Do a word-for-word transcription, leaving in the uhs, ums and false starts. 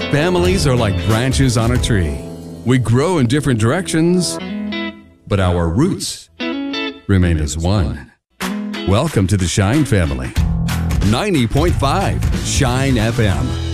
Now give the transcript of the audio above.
Families are like branches on a tree. We grow in different directions, but our roots remain as one. Welcome to the Shine family. ninety point five Shine F M.